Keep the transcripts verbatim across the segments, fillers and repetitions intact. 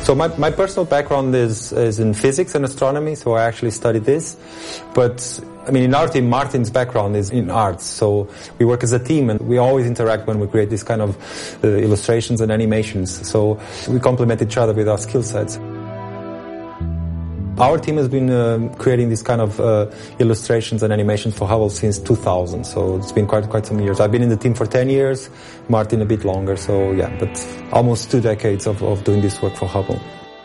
So my, my personal background is, is in physics and astronomy, so I actually studied this. But, I mean, in our team, Martin's background is in arts, so we work as a team and we always interact when we create these kind of uh, illustrations and animations. So we complement each other with our skill sets. Our team has been uh, creating these kind of uh, illustrations and animations for Hubble since two thousand, so it's been quite quite some years. I've been in the team for ten years, Martin a bit longer, so yeah, but almost two decades of, of doing this work for Hubble.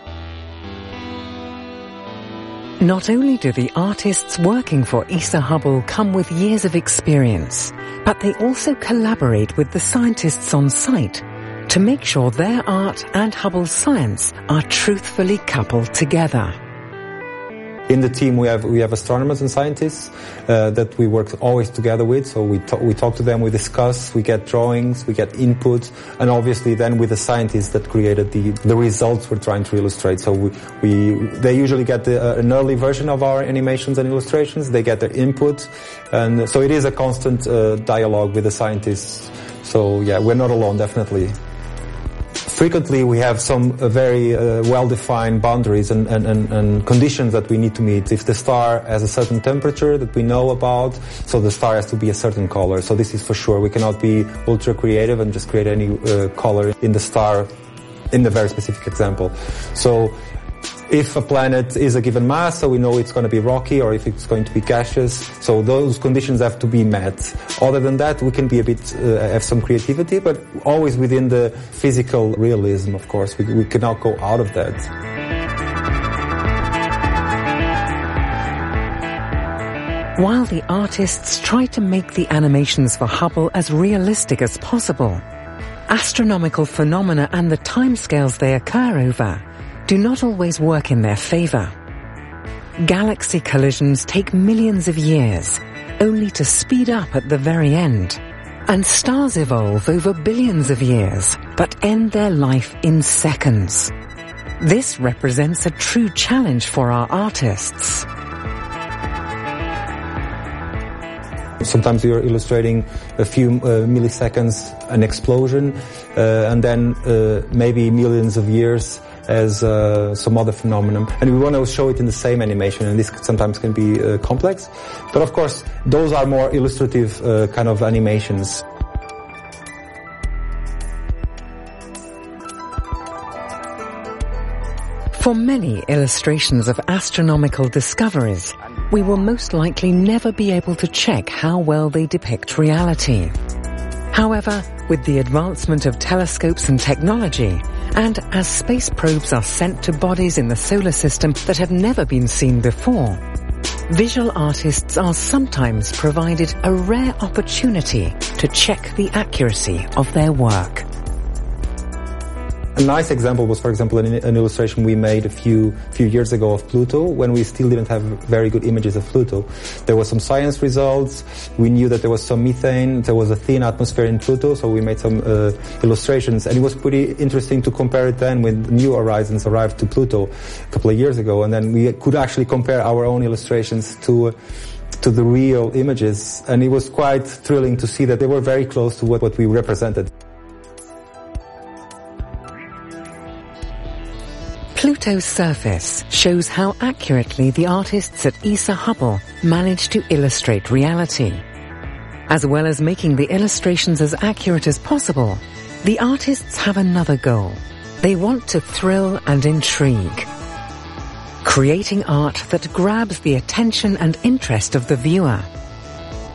Not only do the artists working for E S A Hubble come with years of experience, but they also collaborate with the scientists on site to make sure their art and Hubble's science are truthfully coupled together. In the team, we have we have astronomers and scientists uh, that we work always together with. So we talk, we talk to them, we discuss, we get drawings, we get input, and obviously then with the scientists that created the the results we're trying to illustrate. So we, we they usually get the, uh, an early version of our animations and illustrations. They get their input, and so it is a constant uh, dialogue with the scientists. So yeah, we're not alone, definitely. Frequently, we have some uh, very uh, well-defined boundaries and, and, and, and conditions that we need to meet. If the star has a certain temperature that we know about, so the star has to be a certain color. So this is for sure. We cannot be ultra creative and just create any uh, color in the star in the very specific example. So if a planet is a given mass, so we know it's going to be rocky, or if it's going to be gaseous, so those conditions have to be met. Other than that, we can be a bit, uh, have some creativity, but always within the physical realism, of course. We, we cannot go out of that. While the artists try to make the animations for Hubble as realistic as possible, astronomical phenomena and the timescales they occur over do not always work in their favor. Galaxy collisions take millions of years, only to speed up at the very end. And stars evolve over billions of years, but end their life in seconds. This represents a true challenge for our artists. Sometimes you're illustrating a few uh, milliseconds, an explosion, uh, and then uh, maybe millions of years as uh, some other phenomenon. And we want to show it in the same animation, and this sometimes can be uh, complex. But of course, those are more illustrative uh, kind of animations. For many illustrations of astronomical discoveries, we will most likely never be able to check how well they depict reality. However, with the advancement of telescopes and technology, and as space probes are sent to bodies in the solar system that have never been seen before, visual artists are sometimes provided a rare opportunity to check the accuracy of their work. A nice example was, for example, an, an illustration we made a few few years ago of Pluto, when we still didn't have very good images of Pluto. There were some science results. We knew that there was some methane. There was a thin atmosphere in Pluto, so we made some uh, illustrations. And it was pretty interesting to compare it then when New Horizons arrived to Pluto a couple of years ago. And then we could actually compare our own illustrations to uh, to the real images. And it was quite thrilling to see that they were very close to what, what we represented. Pluto's surface shows how accurately the artists at E S A Hubble managed to illustrate reality. As well as making the illustrations as accurate as possible, the artists have another goal. They want to thrill and intrigue, creating art that grabs the attention and interest of the viewer